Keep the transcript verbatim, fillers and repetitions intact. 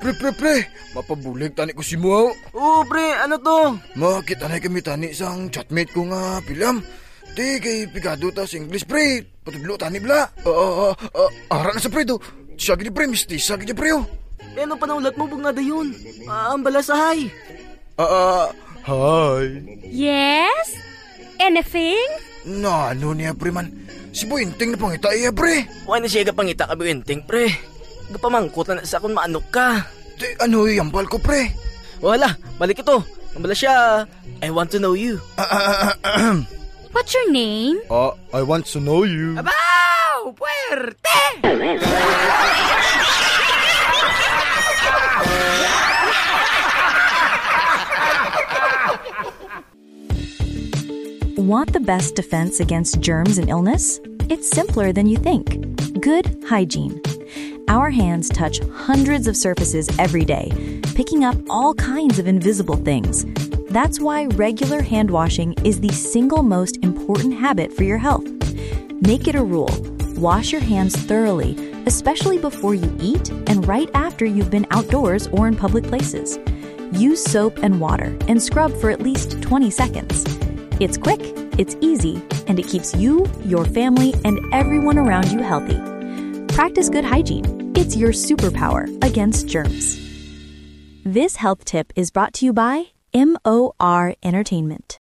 Pre, pre, pre, mapabulig tani ko si mo. Oo, pre, ano to? Makita na kami tani sang chatmate ko nga pilam. Di kay pigado ta sa English, pre. Patudlo tani bla. Ah, uh, uh, ara na sa pre do. Siya gini pre, mistisa gini pre. Eh, ano panaulat mo bug nga dayon? Ah, ang balasahay. Ah, uh, hi. Yes? Anything? Na, ano niya pre man? Si Buinting na pangita iya pre. Why na siya gapangita ka Buinting, pre? Gapamangkot na sa akong maanok ka. Di, ano yampal ko pre? Wala, balik ito. Ang bala siya, I want to know you. Ah, uh, uh, What's your name? Ah, uh, I want to know you. Abaw! Puerte! Want the best defense against germs and illness? It's simpler than you think. Good hygiene. Our hands touch hundreds of surfaces every day, picking up all kinds of invisible things. That's why regular hand washing is the single most important habit for your health. Make it a rule. Wash your hands thoroughly, especially before you eat and right after you've been outdoors or in public places. Use soap and water and scrub for at least twenty seconds. It's quick, it's easy, and it keeps you, your family, and everyone around you healthy. Practice good hygiene. It's your superpower against germs. This health tip is brought to you by M O R Entertainment.